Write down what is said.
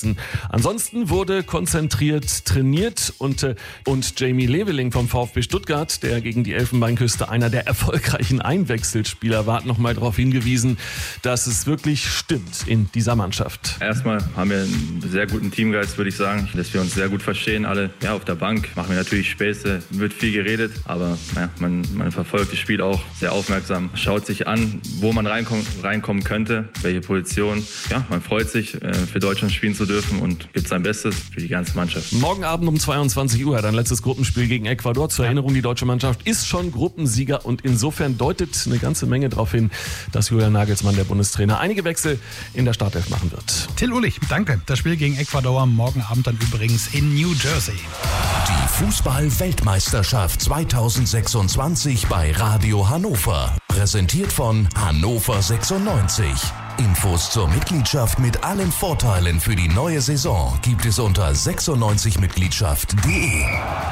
setzen. Ansonsten wurde konzentriert trainiert und Jamie Leveling vom VfB Stuttgart, der gegen die Elfenbeinküste einer der erfolgreichen Einwechselspieler war, hat nochmal darauf hingewiesen, dass es wirklich stimmt in dieser Mannschaft. Erstmal haben wir einen sehr guten Teamgeist, würde ich sagen, dass wir uns sehr gut verstehen. Alle auf der Bank machen wir natürlich Späße, wird viel geredet, aber man verfolgt das Spiel auch sehr aufmerksam, schaut sich an, wo man reinkommen könnte, welche Position. Ja, man freut sich, für Deutschland spielen zu dürfen und gibt sein Bestes für die ganze Mannschaft. Morgen Abend um 22 Uhr dann letztes Gruppenspiel gegen Ecuador. Zur Erinnerung, die deutsche Mannschaft ist schon Gruppensieger und insofern deutet eine ganze Menge darauf hin, dass Julian Nagelsmann, der Bundestrainer, einige Wechsel in der Startelf machen wird. Till Ullich, danke. Das Spiel gegen Ecuador morgen Abend dann übrigens in New Jersey. Die Fußball-Weltmeisterschaft 2026 bei Radio Hannover. Präsentiert von Hannover 96. Infos zur Mitgliedschaft mit allen Vorteilen für die neue Saison gibt es unter 96mitgliedschaft.de.